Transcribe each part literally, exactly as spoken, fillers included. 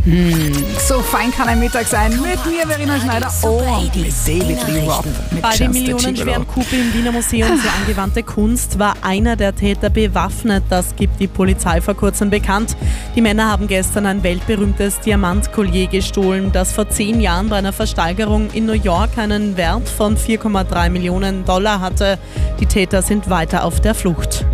Hm, so fein kann ein Mittag sein. Mit mir, Verena Schneider, und mit David Lee Roth. Bei dem millionenschweren Coup im Wiener Museum für angewandte Kunst war einer der Täter bewaffnet. Das gibt die Polizei vor kurzem bekannt. Die Männer haben gestern ein weltberühmtes Diamantkollier gestohlen, das vor zehn Jahren bei einer Versteigerung in New York einen Wert von vier Komma drei Millionen Dollar hatte. Die Täter sind weiter auf der Flucht.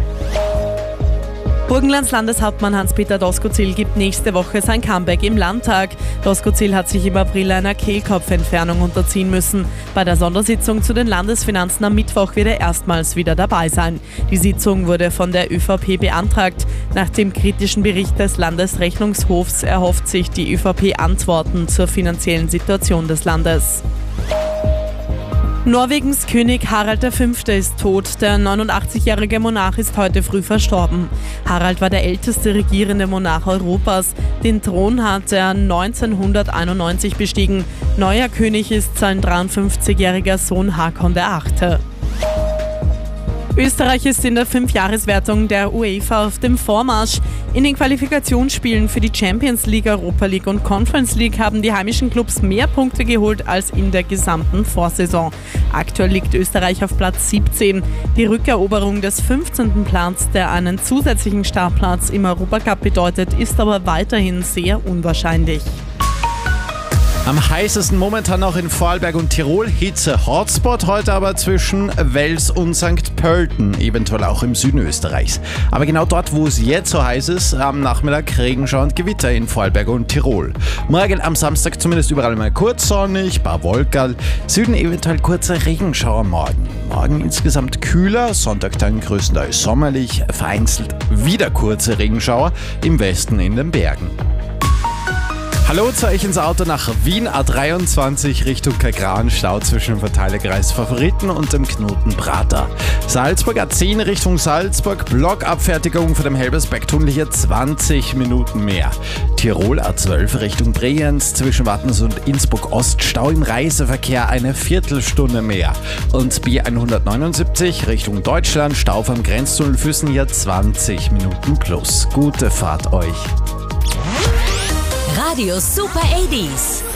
Burgenlands Landeshauptmann Hans-Peter Doskozil gibt nächste Woche sein Comeback im Landtag. Doskozil hat sich im April einer Kehlkopfentfernung unterziehen müssen. Bei der Sondersitzung zu den Landesfinanzen am Mittwoch wird er erstmals wieder dabei sein. Die Sitzung wurde von der ÖVP beantragt. Nach dem kritischen Bericht des Landesrechnungshofs erhofft sich die ÖVP Antworten zur finanziellen Situation des Landes. Norwegens König Harald der Fünfte ist tot. Der neunundachtzigjährige Monarch ist heute früh verstorben. Harald war der älteste regierende Monarch Europas. Den Thron hat er neunzehnhunderteinundneunzig bestiegen. Neuer König ist sein dreiundfünfzigjähriger Sohn Hakon der Achte. Österreich ist in der Fünfjahreswertung der UEFA auf dem Vormarsch. In den Qualifikationsspielen für die Champions League, Europa League und Conference League haben die heimischen Clubs mehr Punkte geholt als in der gesamten Vorsaison. Aktuell liegt Österreich auf Platz siebzehn. Die Rückeroberung des fünfzehnten Platz, der einen zusätzlichen Startplatz im Europacup bedeutet, ist aber weiterhin sehr unwahrscheinlich. Am heißesten momentan noch in Vorarlberg und Tirol. Hitze-Hotspot heute aber zwischen Wels und Sankt Pölten, eventuell auch im Süden Österreichs. Aber genau dort, wo es jetzt so heiß ist, am Nachmittag Regenschauer und Gewitter in Vorarlberg und Tirol. Morgen am Samstag zumindest überall mal kurz sonnig, paar Wolkerl. Süden eventuell kurzer Regenschauer morgen. Morgen insgesamt kühler, Sonntag dann größtenteils sommerlich, vereinzelt wieder kurze Regenschauer, im Westen in den Bergen. Hallo zu euch ins Auto nach Wien, A dreiundzwanzig Richtung Kagran, Stau zwischen dem Verteilerkreis Favoriten und dem Knoten Prater. Salzburg A zehn Richtung Salzburg, Blockabfertigung für dem Helbersbergtunnel hier zwanzig Minuten mehr. Tirol A zwölf Richtung Bregenz, zwischen Wattens und Innsbruck Ost, Stau im Reiseverkehr eine Viertelstunde mehr. Und B hundertneunundsiebzig Richtung Deutschland, Stau vom Grenztunnel Füssen hier zwanzig Minuten plus. Gute Fahrt euch. Radio Super achtziger.